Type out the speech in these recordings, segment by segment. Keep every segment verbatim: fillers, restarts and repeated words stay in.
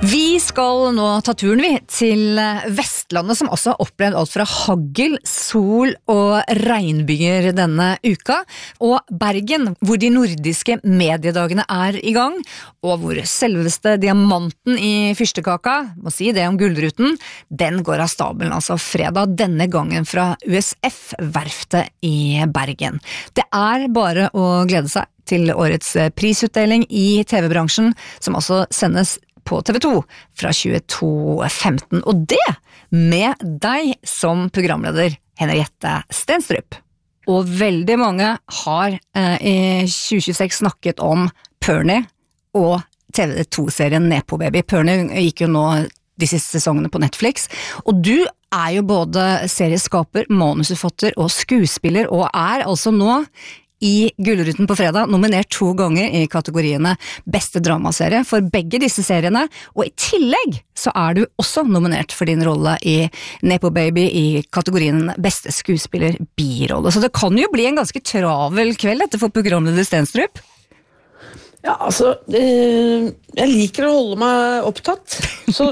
Vi skal nå ta turen vi til Vestlandet, som også har opplevd alt fra hagl, sol og regnbyger denne uka, og Bergen, hvor de nordiske mediedagene er i gang, og hvor selveste diamanten i fyrstekaka, må si det om Gullruten, den går av stabelen altså fredag denne gangen fra U S F-verftet i Bergen. Det er bare å glede seg til årets prisutdeling i T V-bransjen, som altså sendes på T V to fra tjueto femten, og det med deg som programleder, Henriette Stenstrup. Og veldig mange har eh, i tjue tjueseks snakket om Pernie og T V to-serien Nepo Baby. Pernie gikk jo nå de siste sesongene på Netflix, og du er jo både serieskaper, manusforfatter og skuespiller, og er altså nå i Gullruten på fredag, nominert to ganger i kategoriene Beste dramaserie for begge disse seriene, og i tillegg så er du også nominert for din rolle i Nepo Baby i kategorien Beste skuespiller birolle. Så det kan jo bli en ganske travel kveld dette for programleder Stenstrup. Ja, altså, eh, jeg liker å holde meg opptatt, så,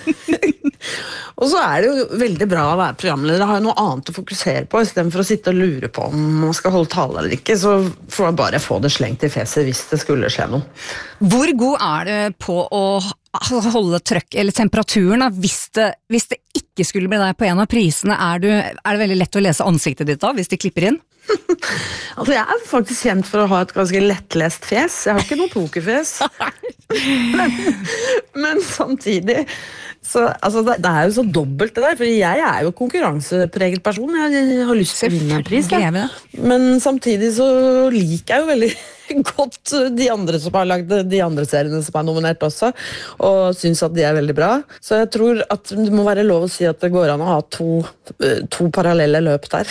og så er det jo veldig bra å være programleder. Jeg har jo noe annet å fokusere på, i stedet for å sitte og lure på om man skal holde tale eller ikke, så får jeg bare få det slengt i fjeset hvis det skulle skje noe. Hvor god er du på å holde trøkk, eller temperaturen, da, hvis det, hvis det ikke skulle bli deg på en av prisene? Er, du, er det veldig lett å lese ansiktet ditt da, hvis de klipper inn? Altså, jeg er faktisk kjent for å ha et ganske lettlest fjes. Jeg har ikke noe pokerfjes. men, men samtidig så, altså, det, det er jo så dobbelt det der, for jeg er jo konkurransepreget person. Jeg, jeg har lyst til å vinne en pris, da. Men samtidig så liker jeg jo veldig godt de andre som har lagd de andre seriene som er nominert også, og synes at de er veldig bra. Så jeg tror at det må være lov å si at det går an å ha to, to parallelle løp der.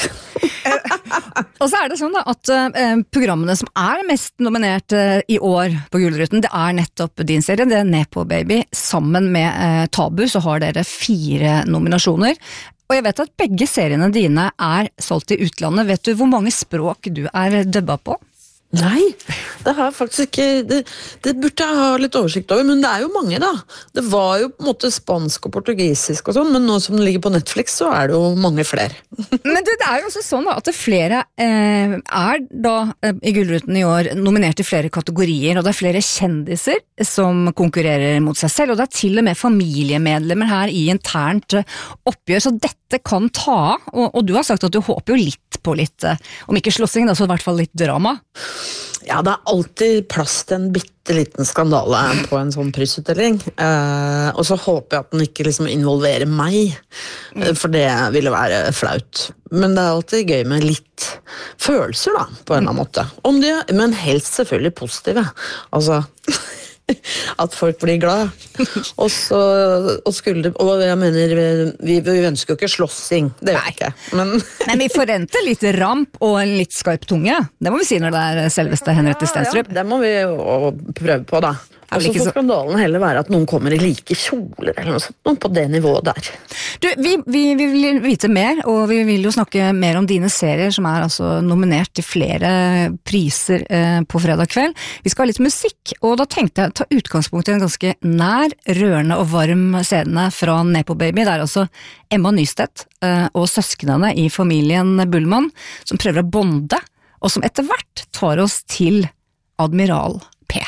Og så er det sånn da, at eh, programmene som er mest nominert eh, i år på Gullruten, det er nettopp din serie, det er Nepo Baby. Sammen med eh, Tabu så har dere fire nominasjoner. Og jeg vet at begge seriene dine er solgt i utlandet. Vet du hvor mange språk du er dubba på? Nei, det har jeg faktisk ikke, det, det burde jeg ha litt oversikt over, men det er jo mange da. Det var jo på en måte spansk og portugisisk og sånn, men nå som det ligger på Netflix så er det jo mange flere. Men du, det er jo også sånn da, at det flere eh, er da eh, i Gullruten i år nominert i flere kategorier, og det er flere kjendiser som konkurrerer mot seg selv, og det er til og med familiemedlemmer her i internt eh, oppgjør, så dette kan ta av, og, og du har sagt at du håper jo litt på litt, eh, om ikke slåssing da, så i hvert fall litt drama. Ja, det er alltid plass til en bitteliten skandale på en sånn prisutdeling. Eh, og så håper jeg at den ikke liksom involverer meg, for det ville være flaut. Men det er alltid gøy med litt følelser da, på en eller annen måte. Om de, men helst selvfølgelig positive. Altså, at folk blir glad. Og så, og skulle, og jeg mener, vi, vi ønsker jo ikke slåssing, det gjør vi ikke. Men, Men vi forventer litt ramp og en litt skarp tunge, det må vi si når det er selveste Henriette Stenstrup. Ja, ja, det må vi jo prøve på da. Og så får skandalen heller være at noen kommer i like kjoler eller noe sånt, noe på det nivået der. Du, vi, vi, vi vil vite mer, og vi vil jo snakke mer om dine serier som er altså nominert til flere priser eh, på fredag kveld. Vi skal ha litt musikk, og da tenkte jeg ta utgangspunkt i en ganske nær, rørende og varm scene fra Nepo Baby. Det er altså Emma Nystedt eh, og søsknene i familien Bullmann som prøver å bonde, og som etter hvert tar oss til Admiral P.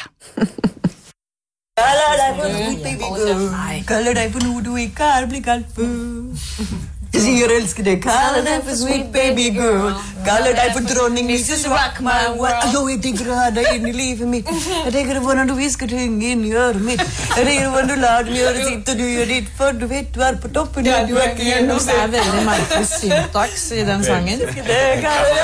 Kaller deg for sweet baby girl, kaller deg for noe du ikke har blitt kalt før. Jeg sier elsker deg, kaller deg for sweet baby girl, kaller deg for dronning missus Rockman. Jeg tenker å ha deg inn i livet mitt, jeg tenker hvordan du visker ting inn i øret mitt, jeg tenker hvordan du lar dem gjøre sitt og du gjør ditt, for du vet du er på toppen. Ja, du er ikke gjennom. Det er veldig merkelig syntaks i den sangen.